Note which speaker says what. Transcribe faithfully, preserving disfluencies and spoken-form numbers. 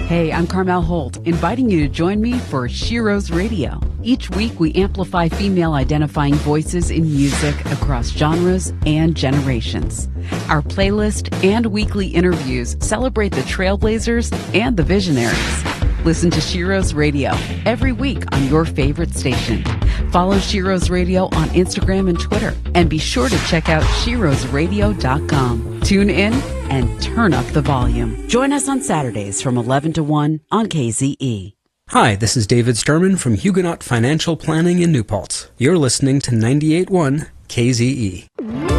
Speaker 1: Hey, I'm Carmel Holt, inviting you to join me for Shiro's Radio. Each week, we amplify female-identifying voices in music across genres and generations. Our playlist and weekly interviews celebrate the trailblazers and the visionaries. Listen to Shiro's Radio every week on your favorite station. Follow Shiro's Radio on Instagram and Twitter, and be sure to check out shiros radio dot com. Tune in and turn up the volume. Join us on Saturdays from eleven to one on K Z E.
Speaker 2: Hi, this is David Sturman from Huguenot Financial Planning in New Paltz. You're listening to ninety-eight point one K Z E.